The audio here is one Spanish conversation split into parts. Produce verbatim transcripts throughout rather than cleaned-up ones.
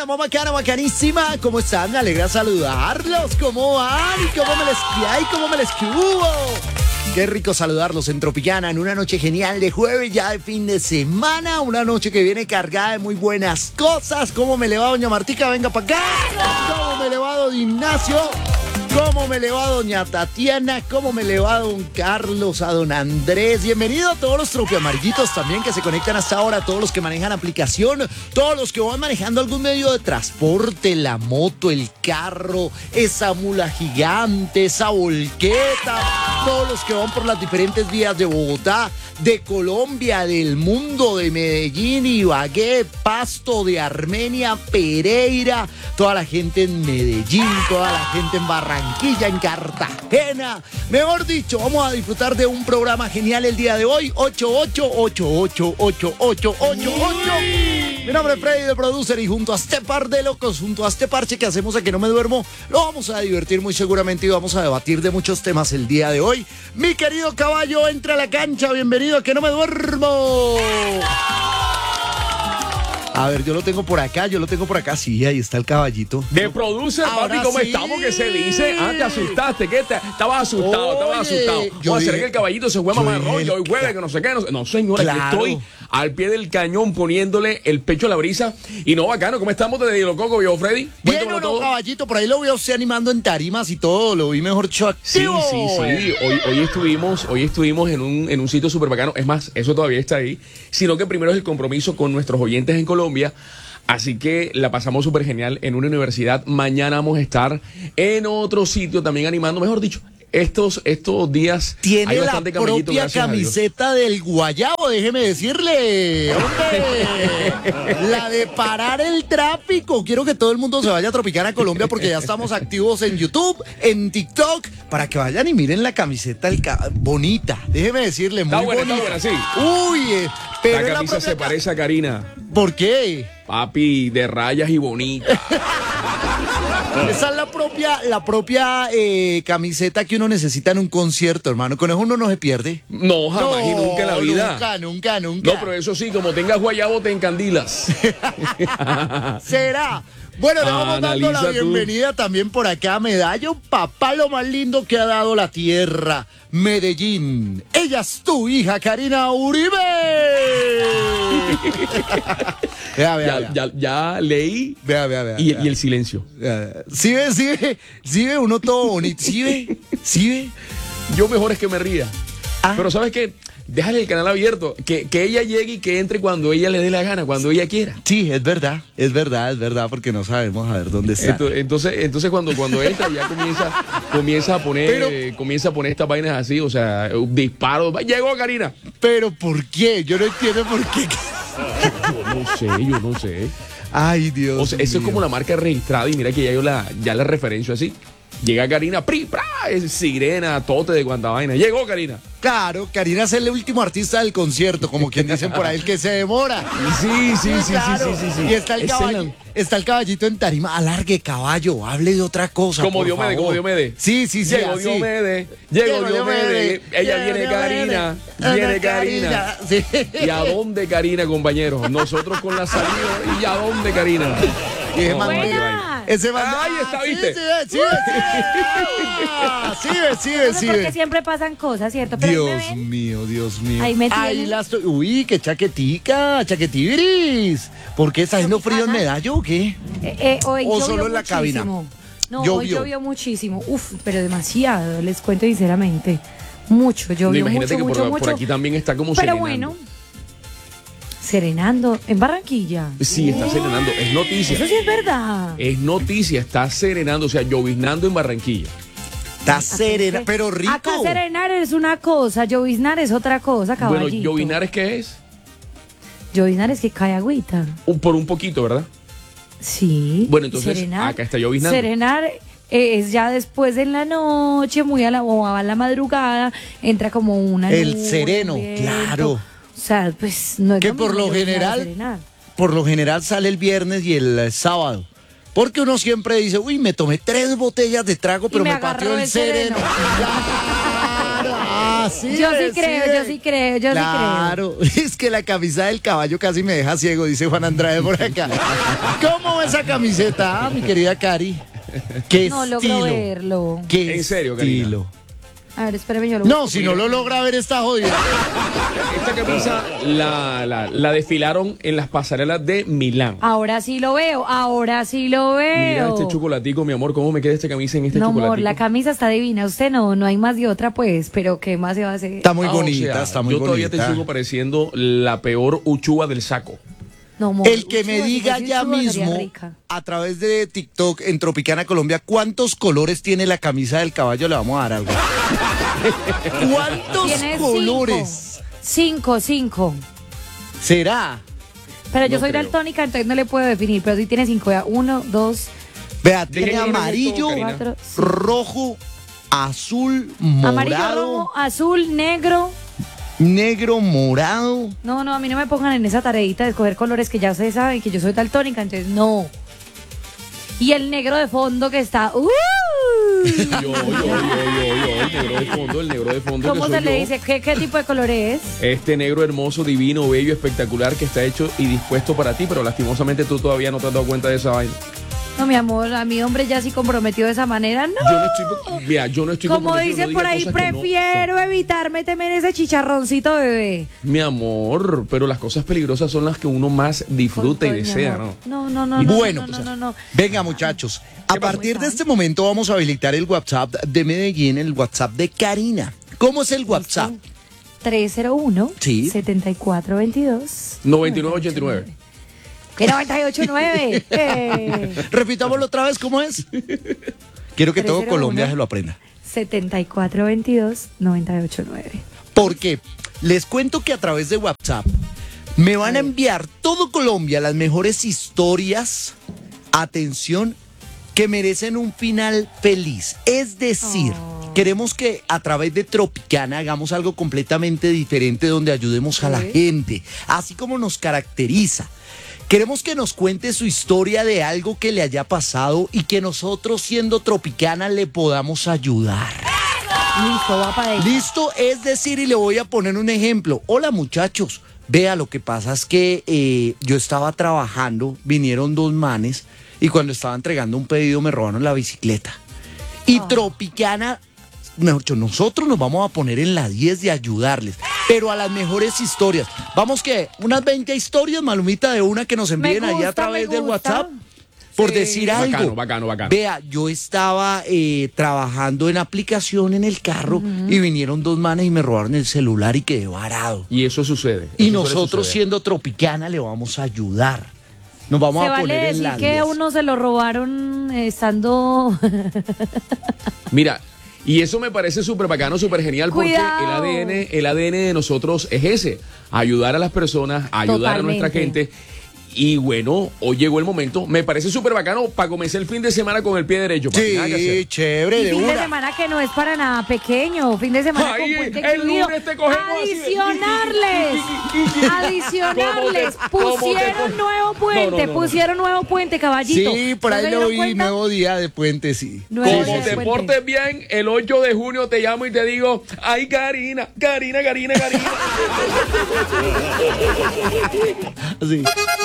la más bacana, bacanísima. ¿Cómo están? Me alegra saludarlos. ¿Cómo van? ¿Y cómo me les y cómo me les hubo? Qué rico saludarlos en Tropicana en una noche genial de jueves, ya de fin de semana. Una noche que viene cargada de muy buenas cosas. ¿Cómo me le va doña Martica? Venga para acá. ¿Cómo me le va don Ignacio? ¿Cómo me le va doña Tatiana? ¿Cómo me le va don Carlos? A don Andrés. Bienvenido a todos los tropiamarillitos también que se conectan hasta ahora, todos los que manejan aplicación, todos los que van manejando algún medio de transporte, la moto, el carro, esa mula gigante, esa volqueta, todos los que van por las diferentes vías de Bogotá, de Colombia, del mundo, de Medellín, Ibagué, Pasto, de Armenia, Pereira, toda la gente en Medellín, toda la gente en Barranquilla, en Cartagena. Mejor dicho, vamos a disfrutar de un programa genial el día de hoy. ocho ocho ocho ocho ocho ocho ocho ocho. Mi nombre es Freddy, de producer, y junto a este par de locos, junto a este parche que hacemos a que no me duermo, lo vamos a divertir muy seguramente y vamos a debatir de muchos temas el día de hoy. Mi querido caballo, entra a la cancha, bienvenido a que no me duermo. A ver, yo lo tengo por acá, yo lo tengo por acá. Sí, ahí está el caballito. De producer, papi, ¿cómo sí. estamos? ¿Qué se dice? Ah, te asustaste, ¿qué? Te, estabas asustado, Oye, estabas asustado. ¿Cómo será que el caballito se fue a mamá de rollo hoy jueves, que no sé qué? No, no señora, claro. que estoy al pie del cañón poniéndole el pecho a la brisa. Y no, bacano, ¿cómo estamos desde Hilo Coco, viejo Freddy? Bien, no, no, caballito, por ahí lo vi a usted animando en tarimas y todo, lo vi mejor show activo. Sí, sí, sí. Hoy, hoy estuvimos, hoy estuvimos en un, en un sitio súper bacano. Es más, eso todavía está ahí. Sino que primero es el compromiso con nuestros oyentes en Colombia. Así que la pasamos súper genial en una universidad. Mañana vamos a estar en otro sitio también animando, mejor dicho, estos, estos días. Tiene hay la propia camiseta del Guayabo, déjeme decirle. ¡Hombre! La de parar el tráfico. Quiero que todo el mundo se vaya a Tropicana Colombia porque ya estamos activos en YouTube, en TikTok, para que vayan y miren la camiseta el ca bonita. Déjeme decirle, muy está buena, bonita. Está buena, sí. Uy, eh, pero la camisa la se parece a Karina. ¿Por qué? Papi, de rayas y bonita. Esa es la propia, la propia eh, camiseta que uno necesita en un concierto, hermano. Con eso uno no se pierde. No, jamás no, y nunca en la vida. Nunca, nunca, nunca. No, pero eso sí, como tengas guayabo, te encandilas. ¿Será? Bueno, le vamos Analiza dando la bienvenida tú. También por acá a Medallo, papá lo más lindo que ha dado la tierra, Medellín. Ella es tu hija, Karina Uribe. Vea, vea, ya, vea. Ya, ya leí vea, vea, vea, y, vea. y el silencio. Sí ve, sí ve, sí ve, uno todo bonito. Sí ve, sí ve. Yo mejor es que me ría. Ah. Pero ¿sabes qué? Déjale el canal abierto, que, que ella llegue y que entre cuando ella le dé la gana, cuando ella quiera. Sí, es verdad, es verdad, es verdad, porque no sabemos a ver dónde está. Entonces, entonces cuando, cuando entra ya comienza, comienza a poner, pero, eh, comienza a poner estas vainas así, o sea, disparos. Llegó Karina. Pero ¿por qué? Yo no entiendo por qué. Yo no sé, yo no sé. Ay, Dios. O sea, eso mío. Es como la marca registrada y mira que ya yo la, ya la referencio así. Llega Karina, pri, pra, es sirena, tote de cuanta vaina. Llegó Karina. Claro, Karina es el último artista del concierto, como quien dicen por ahí, el que se demora. Sí, sí, sí, sí, claro. sí, sí, sí, sí. Y está el, caball está el caballito en tarima. Alargue, caballo, hable de otra cosa. Como Diomedes, como Diomedes. Sí, sí, sí. Llegó Diomedes, llegó Diomedes. Ella viene Karina, viene Karina. Sí. ¿Y a dónde Karina, compañeros? Nosotros con la salida. ¿Y a dónde Karina? Ese man, ese man, ahí está, ¿viste? Sí, sí, sí, sí, sí, sí, porque siempre pasan cosas, ¿cierto? Pero Dios mío, Dios mío. Ahí me Ahí la estoy. Uy, qué chaquetica, chaquetibiris. ¿Por qué está haciendo frío en Medallo o qué? Eh, eh, hoy o solo en la muchísimo. cabina. No, llovió. Hoy llovió muchísimo. Uf, pero demasiado, les cuento sinceramente. Mucho, llovió no, imagínate mucho, que mucho, por, mucho. por aquí también está como pero serenando. Bueno. Serenando en Barranquilla. Sí, está serenando, es noticia. Eso sí es verdad. Es noticia, está serenando, o sea, lloviznando en Barranquilla. Está serena, pero rico. Acá serenar es una cosa, lloviznar es otra cosa, caballito. Bueno, ¿lloviznar es qué es? Lloviznar es que cae agüita. Un, por un poquito, ¿verdad? Sí. Bueno, entonces serenar, acá está lloviznando. Serenar eh, es ya después de la noche, muy a la, o a la madrugada, entra como una El nube, sereno, viento. Claro. O sea, pues no es que lo por mismo lo general, por lo general sale el viernes y el eh, sábado. Porque uno siempre dice, uy, me tomé tres botellas de trago, pero me, me pateó el sereno. sereno. Claro, sí. Yo sí decide. creo, yo sí creo, yo Claro, es que la camisa del caballo casi me deja ciego, dice Juan Andrade por acá. ¿Cómo esa camiseta, ah, mi querida Cari? Qué No logro estilo. verlo. Qué ¿En serio, Karina? estilo. A ver, espérame, yo lo No, busco. si no lo logra ver, está jodida. Esta camisa la, la, la desfilaron en las pasarelas de Milán. Ahora sí lo veo, ahora sí lo Mira veo. este chocolatico, mi amor, ¿cómo me queda esta camisa en este No, chocolatico? amor, la camisa está divina. Usted no, no hay más de otra, pues. Pero ¿qué más se va a hacer? Está muy Ah, o bonita, sea, está muy yo todavía bonita. te sigo pareciendo la peor uchúa del saco. No, amor, El que me uchuva, si diga fuese ya uchuva, sería mismo rica. a través de TikTok en Tropicana Colombia cuántos colores tiene la camisa del caballo, le vamos a dar algo. ¿Cuántos Tiene colores? Cinco, cinco. cinco. ¿Será? Pero yo No soy creo. daltónica, entonces no le puedo definir. Pero sí tiene cinco. Ya. Uno, dos, Vea, ¿De tiene qué colores es amarillo, todo, Karina? cuatro, cinco. rojo, azul, morado, Amarillo, rojo, azul, negro. negro, morado. No, no, a mí no me pongan en esa tareita de escoger colores que ya ustedes saben que yo soy daltónica, entonces no. Y el negro de fondo que está. ¡Uh! Yo, yo, yo, yo, yo, el negro de fondo, el negro de fondo. ¿Cómo que se soy le yo. dice? ¿Qué, ¿Qué tipo de color es? Este negro hermoso, divino, bello, espectacular que está hecho y dispuesto para ti, pero lastimosamente tú todavía no te has dado cuenta de esa vaina. No, mi amor, a mi hombre ya sí comprometido de esa manera, no. Yo no estoy, mira, yo no estoy Como comprometido, dicen no por diga ahí, cosas que no prefiero evitar meterme en ese chicharroncito, bebé. son. Mi amor, pero las cosas peligrosas son las que uno más disfruta y Con todo, mi desea, amor. ¿no? No, no, no, no. Bueno, no, pues, no, no, no. venga muchachos, a partir de este momento vamos a habilitar el WhatsApp de Medellín, el WhatsApp de Karina. ¿Cómo es el WhatsApp? tres cero uno, Sí. setenta y cuatro veintidós. noventa y nueve ochenta y nueve. ¿Qué noventa y ocho nueve? Eh. Repitámoslo otra vez, ¿cómo es? Quiero que todo tres cero uno. Colombia se lo aprenda. setenta y cuatro veintidós, noventa y ocho nueve. Porque les cuento que a través de WhatsApp me van a enviar todo Colombia las mejores historias, atención, que merecen un final feliz. Es decir, Oh. queremos que a través de Tropicana hagamos algo completamente diferente donde ayudemos a la Sí. gente, así como nos caracteriza. Queremos que nos cuente su historia de algo que le haya pasado y que nosotros, siendo Tropicana, le podamos ayudar. Listo, va para adentro. Listo, es decir, y le voy a poner un ejemplo. Hola muchachos, vea, lo que pasa es que eh, yo estaba trabajando, vinieron dos manes y cuando estaba entregando un pedido me robaron la bicicleta. Y Oh. Tropicana, mejor dicho, nosotros nos vamos a poner en la diez de ayudarles, pero a las mejores historias. Vamos que unas veinte historias, Malumita, de una que nos envíen Me ahí a gusta, través me del gusta. WhatsApp. Por Sí. decir algo. Bacano, bacano, bacano. Vea, yo estaba eh, trabajando en aplicación en el carro y vinieron dos manes y me robaron el celular y quedé varado. Y eso sucede. Y eso suele nosotros, suceder. siendo Tropicana, le vamos a ayudar. Nos vamos Se a vale poner en decir la que diez. a uno se lo robaron eh, estando... Mira, y eso me parece súper bacano, súper genial, porque el Cuidado. A D N, el A D N de nosotros es ese, ayudar a las personas, ayudar a nuestra Totalmente. gente. Y bueno, hoy llegó el momento. Me parece súper bacano para comenzar el fin de semana con el pie derecho. papi, nada que Sí, hacer. chévere, Y de fin de una. semana que no es para nada pequeño, fin de semana Ay, con puente el incluido. lunes te cogemos así de- Adicionarles, adicionarles, ¿Cómo te- cómo te pusieron co- nuevo puente, No, no, no, no. pusieron nuevo puente, caballito. Sí, por ¿No ahí se lo dieron vi, cuenta? nuevo día de puente, sí. Nuevo Sí, día Como sí, de te sí. puente. portes bien, el ocho de junio te llamo y te digo, ay, Karina, Karina, Karina, Karina. Sí.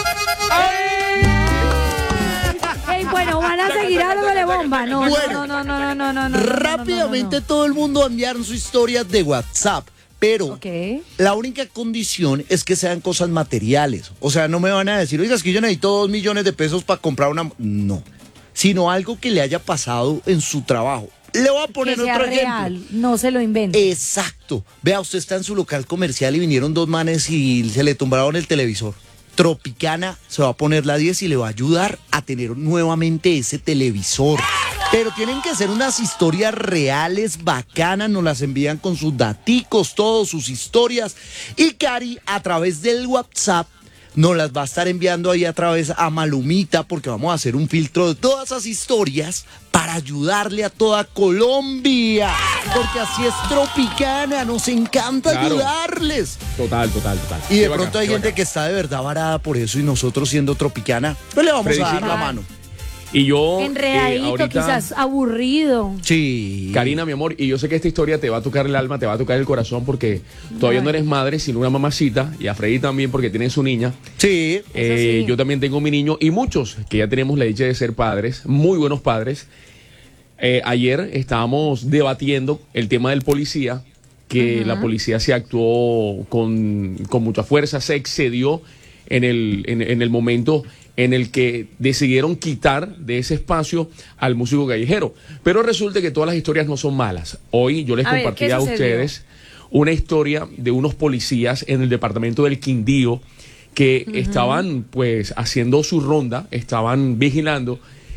Ey, bueno, van a seguir dándole bomba. No, Bueno. no, no, no, no, no, no, no, no, no, Rápidamente no, no, todo el mundo enviaron sus historias de WhatsApp, pero no. Ok. la única condición es que sean cosas materiales. O sea, no me van a decir, oiga, es que yo necesito dos millones de pesos para comprar una... No, sino algo que le haya pasado en su trabajo. Le voy a poner Que sea otro ejemplo. real, no se lo invente. Exacto. Vea, usted está en su local comercial y vinieron dos manes y se le tumbaron el televisor. Tropicana se va a poner la diez y le va a ayudar a tener nuevamente ese televisor. Pero tienen que ser unas historias reales, bacanas, nos las envían con sus daticos, todas sus historias. Y Cari, a través del WhatsApp, nos las va a estar enviando ahí a través a Malumita, porque vamos a hacer un filtro de todas esas historias para ayudarle a toda Colombia. Porque así es Tropicana, nos encanta Claro. ayudarles. Total, total, total. Y de Qué pronto bacano, hay qué gente bacano. que está de verdad varada por eso y nosotros siendo Tropicana, pues le vamos a dar la Predecible. mano. Y yo, eh, Enredadito, ahorita, quizás aburrido. Sí. Karina, mi amor, y yo sé que esta historia te va a tocar el alma, te va a tocar el corazón, porque todavía Ay. no eres madre, sino una mamacita, y a Freddy también, porque tiene su niña. Sí. Eh, sí. Yo también tengo mi niño, y muchos que ya tenemos la dicha de ser padres, muy buenos padres. Eh, ayer estábamos debatiendo el tema del policía, que Ajá. la policía se actuó con, con mucha fuerza, se excedió en el, en, en el momento en el que decidieron quitar de ese espacio al músico callejero. Pero resulta que todas las historias no son malas. Hoy yo les A ver, compartí ¿qué a sucedió? ustedes una historia de unos policías en el departamento del Quindío que uh-huh. estaban pues haciendo su ronda, estaban vigilando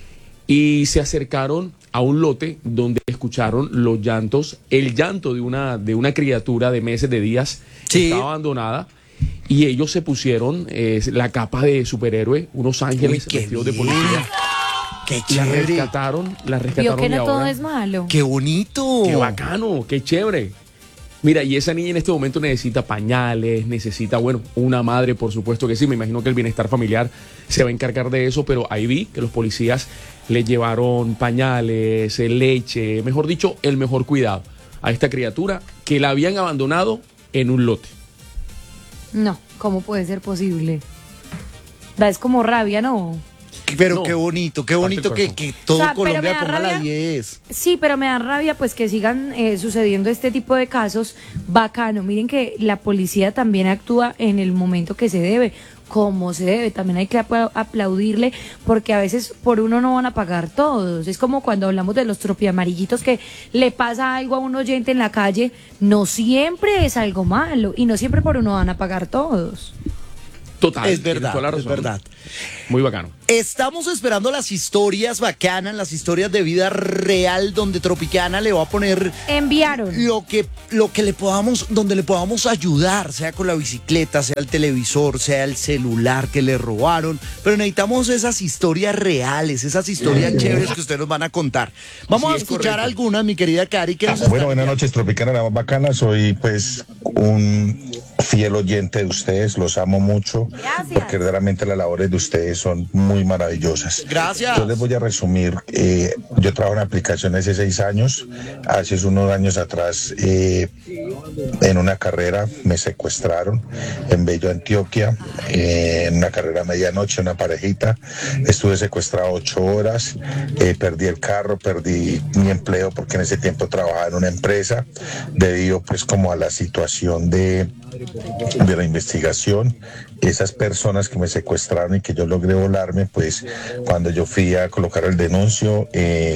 y se acercaron a un lote donde escucharon los llantos, el llanto de una, de una criatura de meses, de días, Sí. estaba abandonada. Y ellos se pusieron eh, la capa de superhéroe, unos ángeles Uy, qué vestidos de bien. policía. Qué La chévere. rescataron, la Vio rescataron que de no todo ahora. es malo. Qué bonito. Qué bacano, qué chévere. Mira, y esa niña en este momento necesita pañales, necesita, bueno, una madre, por supuesto que sí. Me imagino que el bienestar familiar se va a encargar de eso, pero ahí vi que los policías le llevaron pañales, eh, leche, mejor dicho, el mejor cuidado a esta criatura que la habían abandonado en un lote. No, ¿cómo puede ser posible? Da es como rabia, ¿no? Pero No. qué bonito, qué Parte bonito el que, corazón. que todo O sea, pero Colombia me da ponga la rabia. diez. Sí, pero me da rabia pues que sigan eh, sucediendo este tipo de casos. Bacano, miren que la policía también actúa en el momento que se debe, como se debe. También hay que apla- aplaudirle porque a veces por uno no van a pagar todos. Es como cuando hablamos de los tropiamarillitos que le pasa algo a un oyente en la calle, no siempre es algo malo y no siempre por uno van a pagar todos. Total. Es tienes verdad, toda la es razón. verdad. Muy bacano. Estamos esperando las historias bacanas, las historias de vida real donde Tropicana le va a poner Enviaron. lo que, lo que le podamos, donde le podamos ayudar, sea con la bicicleta, sea el televisor, sea el celular que le robaron, pero necesitamos esas historias reales, esas historias chéveres que ustedes nos van a contar. Vamos Sí, a es escuchar correcto. algunas, mi querida Cari, que nos Bueno, están buenas enviando. noches, Tropicana, la más bacana. Soy pues un fiel oyente de ustedes, los amo mucho, Gracias. porque verdaderamente las labores de ustedes son muy maravillosas. Gracias. Yo les voy a resumir, eh, yo trabajo en aplicaciones hace seis años, hace unos años atrás eh, en una carrera me secuestraron en Bello, Antioquia, eh, en una carrera a medianoche, una parejita, estuve secuestrado ocho horas, eh, perdí el carro, perdí mi empleo porque en ese tiempo trabajaba en una empresa, debido pues como a la situación de de la investigación. Esas personas que me secuestraron y que yo logré volarme, pues cuando yo fui a colocar el denuncio, eh,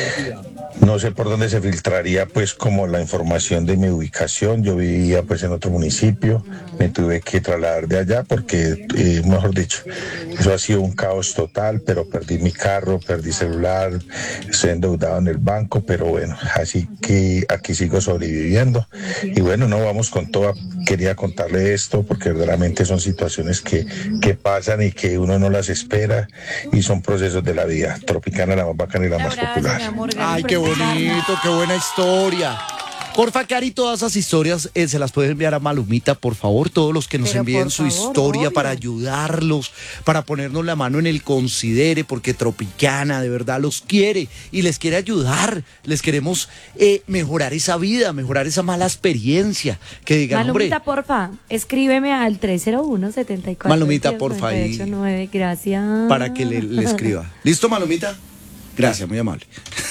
no sé por dónde se filtraría pues como la información de mi ubicación. Yo vivía pues en otro municipio, me tuve que trasladar de allá porque, eh, mejor dicho, eso ha sido un caos total, pero perdí mi carro, perdí celular, estoy endeudado en el banco, pero bueno, así que aquí sigo sobreviviendo. Y bueno, no, vamos con todo. Quería contarle esto porque verdaderamente son situaciones que, que pasan y que uno no las espera y son procesos de la vida. Tropicana, la más bacana y la Un más abrazo, popular. mi amor, gracias Ay, por qué escucharnos. bonito, qué buena historia. Porfa, Cari, todas esas historias eh, se las puedes enviar a Malumita, por favor, todos los que nos Pero envíen por su favor, historia obvio. para ayudarlos, para ponernos la mano en el considere, porque Tropicana de verdad los quiere y les quiere ayudar. Les queremos eh, mejorar esa vida, mejorar esa mala experiencia. Que digan, hombre, Malumita, porfa, escríbeme al tres cero uno, setenta y cuatro, Malumita, diez, porfa, noventa y y- ocho, nueve, gracias. para que le, le escriba. ¿Listo, Malumita? Gracias, muy amable.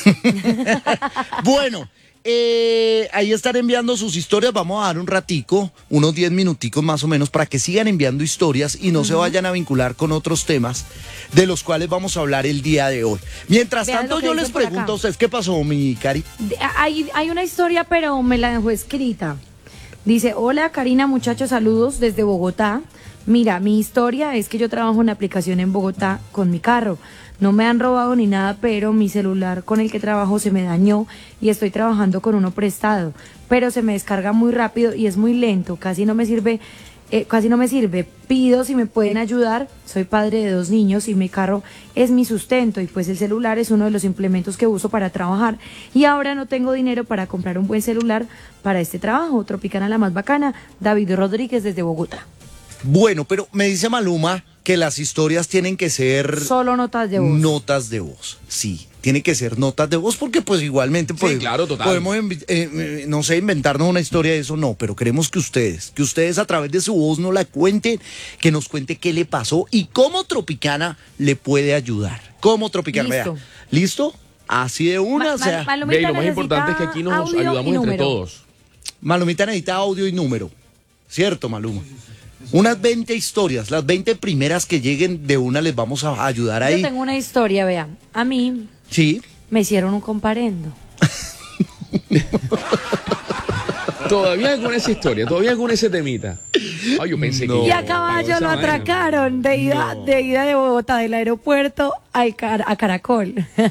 Bueno, eh, ahí están enviando sus historias. Vamos a dar un ratico, unos diez minuticos más o menos, para que sigan enviando historias y no se vayan a vincular con otros temas de los cuales vamos a hablar el día de hoy. Mientras Vean tanto, lo que yo dicen les por acá. pregunto a ustedes, ¿qué pasó, mi Cari? De- Hay, hay una historia, pero me la dejó escrita. Dice, hola Karina, muchachos, saludos desde Bogotá. Mira, mi historia es que yo trabajo en una aplicación en Bogotá con mi carro. No me han robado ni nada, pero mi celular con el que trabajo se me dañó y estoy trabajando con uno prestado. Pero se me descarga muy rápido y es muy lento, casi no me sirve, eh, casi no me sirve. Pido si me pueden ayudar. Soy padre de dos niños y mi carro es mi sustento y pues el celular es uno de los implementos que uso para trabajar. Y ahora no tengo dinero para comprar un buen celular para este trabajo. Tropicana la más bacana, David Rodríguez desde Bogotá. Bueno, pero me dice Maluma que las historias tienen que ser Solo notas de voz. notas de voz, sí. Tiene que ser notas de voz porque pues igualmente Sí, pues, claro, total. podemos, eh, eh, no sé, inventarnos una historia de eso, no, pero queremos que ustedes, que ustedes a través de su voz nos la cuenten, que nos cuente qué le pasó y cómo Tropicana le puede ayudar. Cómo Tropicana, Listo. vea. ¿Listo? Así de una, Ma- o sea, ma- Malumita Ve, y lo más necesita importante es que aquí nos audio y ayudamos entre número. todos. Malumita necesita audio y número, ¿cierto, Maluma? Unas veinte historias, las veinte primeras que lleguen de una les vamos a ayudar Yo ahí. tengo una historia, vean. A mí Sí. me hicieron un comparendo. Todavía con esa historia, todavía con ese temita. Ay, yo pensé No. que Y ya a caballo esa lo vaina. atracaron de ida, de ida de Bogotá, del aeropuerto al car- a Caracol.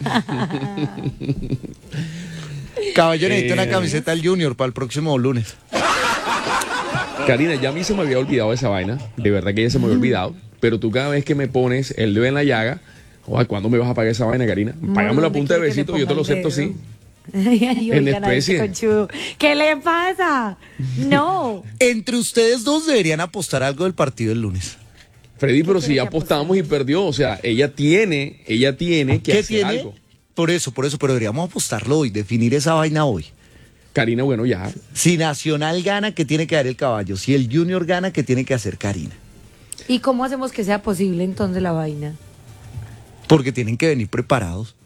Caballo necesita una Eh. camiseta del Junior para el próximo lunes. Karina, ya a mí se me había olvidado esa vaina. De verdad que ya se me había olvidado. Pero tú cada vez que me pones el dedo en la llaga, oye, ¿cuándo me vas a pagar esa vaina, Karina? Págame la ¿Dónde punta de quiere que besito, le yo te lo ponga el acepto, dedo? sí. Ay, ay, En oigan a este especie. conchudo. ¿Qué le pasa? No. Entre ustedes dos deberían apostar algo del partido el lunes. Freddy, pero quieres si ya que apostamos y perdió, o sea, ella tiene, ella tiene que ¿Qué hacer tiene? algo. Por eso, por eso, pero deberíamos apostarlo hoy, definir esa vaina hoy. Karina, bueno, ya. Si Nacional gana, ¿qué tiene que dar el caballo? Si el Junior gana, ¿qué tiene que hacer Karina? ¿Y cómo hacemos que sea posible entonces la vaina? Porque tienen que venir preparados.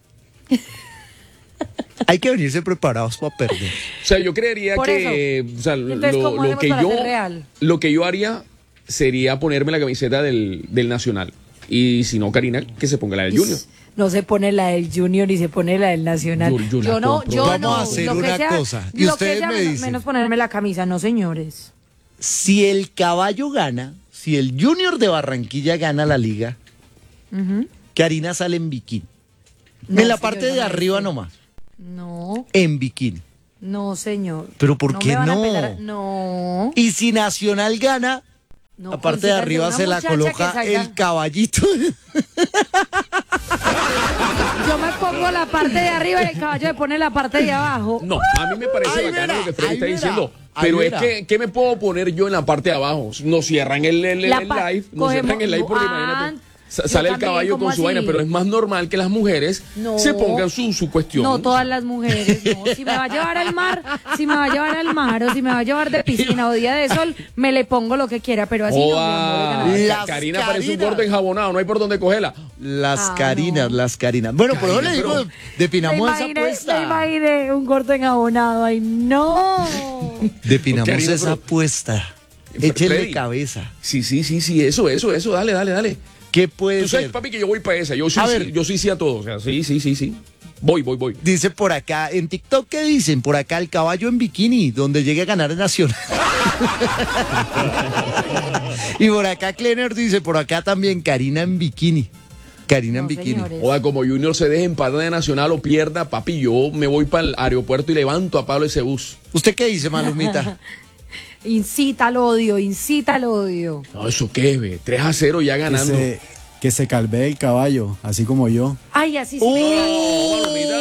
Hay que venirse preparados para perder. O sea, yo creería Por que, o sea, Entonces, lo, ¿cómo lo hacemos que para yo, ser real? lo que yo haría sería ponerme la camiseta del, del Nacional. Y si no, Karina, que se ponga la del Junior. No se pone la del Junior ni se pone la del Nacional. Yo- yo la no, compro. yo Vamos no. a hacer lo que una sea- cosa, y lo ustedes que sea, me menos- dicen. menos ponerme la camisa, no señores. Si el caballo gana, si el Junior de Barranquilla gana la liga, Karina sale en bikini. No, en la señor, parte no de me arriba dice. nomás, No, en bikini. no, señor. ¿Pero por qué me van a no? pelar- No. Y si Nacional gana, no, la parte de consíganse arriba una se la muchacha coloca que salga- el caballito. Yo me pongo la parte de arriba y el caballo me pone la parte de abajo. No, a mí me parece Ay, bacano mira, lo que Freddy ay, está mira, diciendo. ay, Pero es mira. que, ¿qué me puedo poner yo en la parte de abajo? Nos cierran el, el, el- La el pa- live, nos cogemos- cierran el live porque Ah, imagínate. sa- yo Sale el también, caballo ¿cómo con su así? vaina, pero es más normal que las mujeres No. se pongan su, su cuestión. No, todas las mujeres, no. Si me va a llevar al mar, si me va a llevar al mar o si me va a llevar de piscina o día de sol, me le pongo lo que quiera, pero así no, mi amor, Joda, oigan, Las Ka- Karina parece un Carinas. gordo enjabonado, no hay por dónde cogerla. Las Ah, Carinas, no. las Carinas. Bueno, por eso Karina, le digo, pero- Me definamos esa imaginé, me apuesta. imaginé un gordo enjabonado. Ay, no. Definamos Karina, esa pero- apuesta. Fre- Échenle Freddy. cabeza. Sí, sí, sí, sí, eso, eso, eso, dale, dale, dale. ¿Qué puede Tú sabes, ser? papi, que yo voy para esa. Yo sí, A sí, ver. yo sí, sí a todo. O sea, sí, sí, sí, sí. Voy, voy, voy. Dice por acá, en TikTok, ¿qué dicen? Por acá, el caballo en bikini, donde llegue a ganar el Nacional. Y por acá, Kleiner dice, por acá también, Karina en bikini. Karina en No, bikini. señores. Oda, como Junior se deje empatar de Nacional o pierda, papi, yo me voy para el aeropuerto y levanto a Pablo ese bus. ¿Usted qué dice, Malumita? Incita al odio, incita al odio. No, ¿eso qué, ve? tres a cero ya Que ganando. se, que se calvee el caballo, así como yo. Ay, así sí. Oh,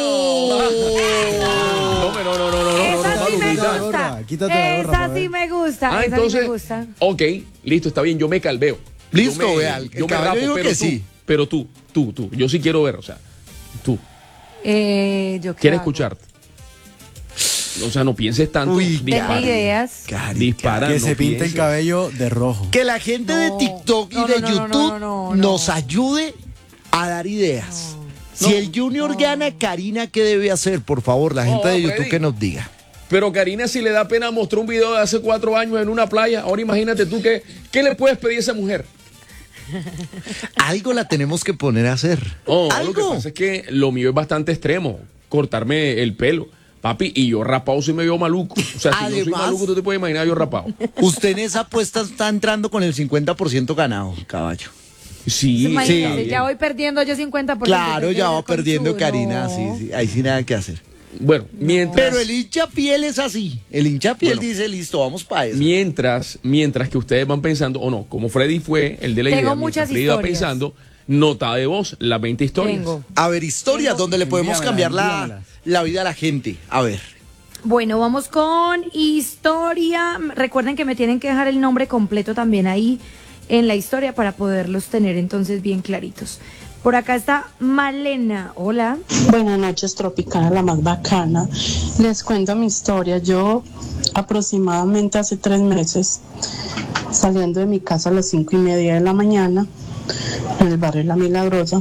No, no, no, no, no, no, no, no, Esa sí me Palomita. la gorra, gusta. quítate la gorra, Esa para sí ver. me gusta. Ah, Esa entonces, sí me gusta. ok, listo, está bien, yo me calveo. Listo, Yo me- vea, el yo me caballo rapo, dijo pero que tú, sí. Pero tú, tú, tú, yo sí quiero ver, o sea, tú, Eh, ¿yo qué quiero hago? escucharte. O sea, no pienses tanto. Uy, Tengo dispara. ideas. Cari, Dispara, Que no se pinte el pienses. cabello de rojo. Que la gente de No. TikTok y No, de no, no, no, YouTube no, no, no. nos ayude a dar ideas. Si el Junior gana, Karina, ¿qué debe hacer? Por favor, la gente No, de YouTube Freddy. que nos diga. Pero Karina, si le da pena, mostró un video de hace cuatro años en una playa. Ahora imagínate tú que, ¿qué le puedes pedir a esa mujer? Algo la tenemos que poner a hacer. Oh, lo que Algo. pasa es que lo mío es bastante extremo. Cortarme el pelo. Papi, y yo rapado sí me veo maluco. O sea, si yo soy Además- maluco, tú te puedes imaginar yo rapado. Usted en esa apuesta está entrando con el cincuenta por ciento ganado, caballo. Sí, Imagínese, está bien. ya voy perdiendo yo cincuenta por ciento. Claro, ¿qué ya quiere va hacer con perdiendo su- Karina, no. sí, sí, ahí sí nada que hacer. Bueno, mientras, Pero el hincha piel es así. El hincha piel Bueno. dice, listo, vamos para eso. mientras, mientras que ustedes van pensando, o no, como Freddy fue el de la Tengo idea, muchas mientras Freddy va historias. pensando, nota de voz, las veinte historias. Tengo. A ver, historias Tengo- donde le podemos Envíamelas, cambiar la, envíamelas. la vida a la gente. A ver. Bueno, vamos con historia. Recuerden que me tienen que dejar el nombre completo también ahí. en la historia para poderlos tener entonces bien claritos. Por acá está Malena. Hola. Buenas noches, Tropicana, la más bacana. Les cuento mi historia. Yo aproximadamente hace tres meses, saliendo de mi casa a las cinco y media de la mañana, en el barrio La Milagrosa,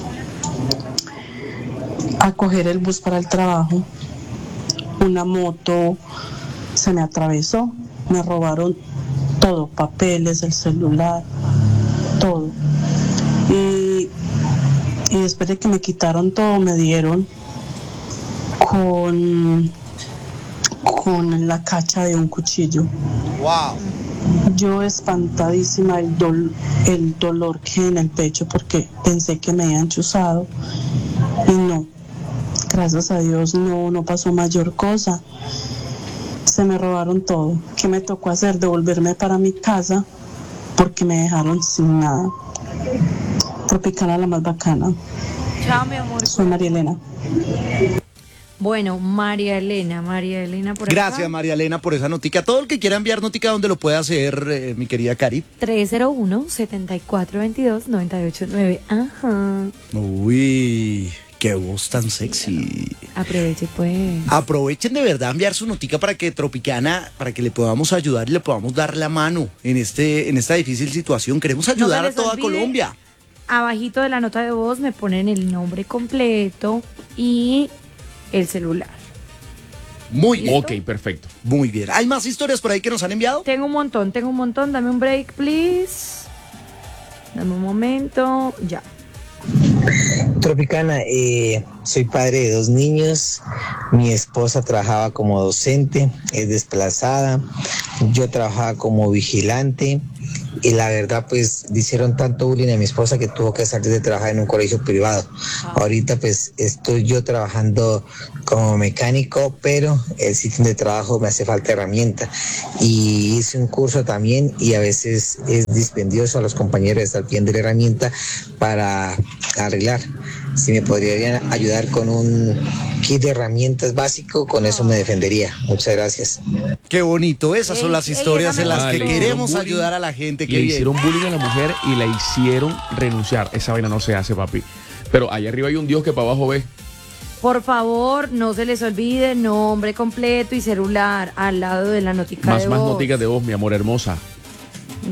a coger el bus para el trabajo, una moto se me atravesó, me robaron todo, papeles, el celular, todo. Y, y después de que me quitaron todo, me dieron con, con la cacha de un cuchillo. Wow. Yo espantadísima, el, dol, el dolor que en el pecho, porque pensé que me habían chuzado y no, gracias a Dios no, no pasó mayor cosa. Se me robaron todo. ¿Qué me tocó hacer? Devolverme para mi casa porque me dejaron sin nada. Tropicana, la más bacana. Chao, mi amor. Soy María Elena. Bueno, María Elena, María Elena por acá. Gracias, María Elena, por esa notica. Todo el que quiera enviar notica, ¿dónde lo puede hacer, eh, mi querida Cari? tres cero uno, siete cuatro dos dos, nueve ocho nueve. Ajá. Uy, qué voz tan sexy. Aproveche, pues. Aprovechen de verdad a enviar su notica para que Tropicana, para que le podamos ayudar y le podamos dar la mano en este, en esta difícil situación. Queremos ayudar No a se les toda olvide, Colombia. Abajito de la nota de voz me ponen el nombre completo y el celular. Muy bien. Ok, perfecto. Muy bien. ¿Hay más historias por ahí que nos han enviado? Tengo un montón, tengo un montón. Dame un break, please. Dame un momento. Ya. Tropicana, eh, soy padre de dos niños, mi esposa trabajaba como docente, es desplazada, yo trabajaba como vigilante y la verdad pues le hicieron tanto bullying a mi esposa que tuvo que salir de trabajar en un colegio privado. Ahorita pues estoy yo trabajando como mecánico, pero el sitio de trabajo me hace falta herramienta y hice un curso también y a veces es dispendioso a los compañeros estar pidiendo la herramienta para arreglar. Si me podrían ayudar con un kit de herramientas básico, con eso me defendería. Muchas gracias. Qué bonito. Esas son Ey, las ey, historias esa en me las que gusta. queremos Le hicieron ayudar a la gente. Qué Le bien. hicieron bullying a la mujer y la hicieron renunciar. Esa vaina no se hace, papi. Pero allá arriba hay un Dios que para abajo ve. Por favor, no se les olvide nombre completo y celular al lado de la notica Más, de más voz. noticas de voz, mi amor hermosa.